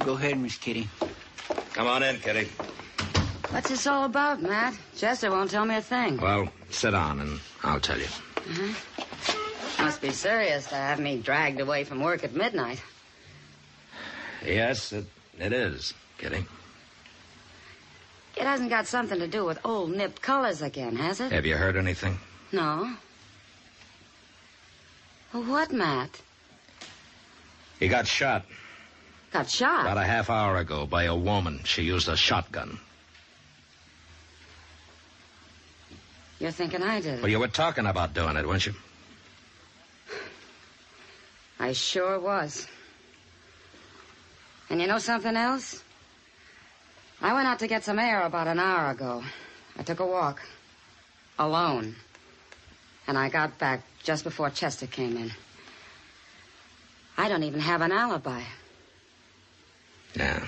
Go ahead, Miss Kitty. Come on in, Kitty. What's this all about, Matt? Chester won't tell me a thing. Well, sit down and I'll tell you. Must be serious to have me dragged away from work at midnight. Yes, it is, Kitty. It hasn't got something to do with old nipped colors again, has it? Have you heard anything? No. Well, what, Matt? He got shot Got shot? about a half hour ago by a woman. She used a shotgun. You're thinking I did it? Well, you were talking about doing it, weren't you? I sure was. And you know something else? I went out to get some air about an hour ago. I took a walk. Alone. And I got back just before Chester came in. I don't even have an alibi. Yeah.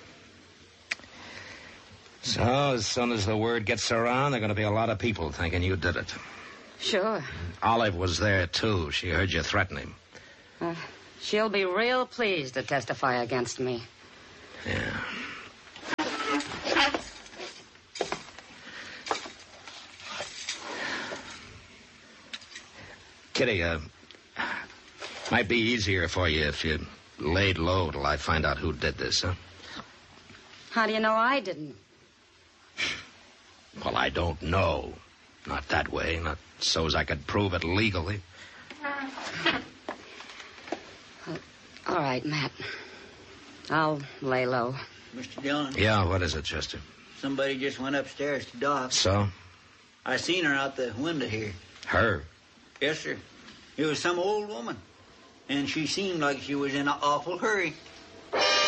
So, as soon as the word gets around, there are going to be a lot of people thinking you did it. Sure. Olive was there, too. She heard you threaten him. She'll be real pleased to testify against me. Yeah. Kitty, might be easier for you if you laid low till I find out who did this, huh? How do you know I didn't? Well, I don't know. Not that way. Not so as I could prove it legally. All right, Matt. I'll lay low. Mr. Dillon. Yeah, what is it, Chester? Somebody just went upstairs to Doc. So? I seen her out the window here. Her? Yes, sir. It was some old woman. And she seemed like she was in an awful hurry.